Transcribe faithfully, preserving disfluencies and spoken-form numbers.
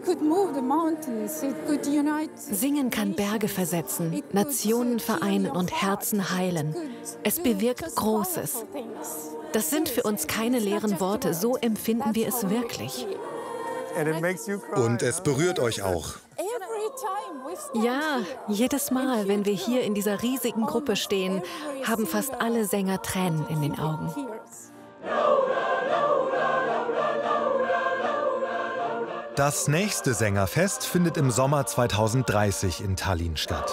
Singen kann Berge versetzen, Nationen vereinen und Herzen heilen. Es bewirkt Großes. Das sind für uns keine leeren Worte, so empfinden wir es wirklich. Und es berührt euch auch. Ja, jedes Mal, wenn wir hier in dieser riesigen Gruppe stehen, haben fast alle Sänger Tränen in den Augen. Das nächste Sängerfest findet im Sommer zweitausenddreißig in Tallinn statt.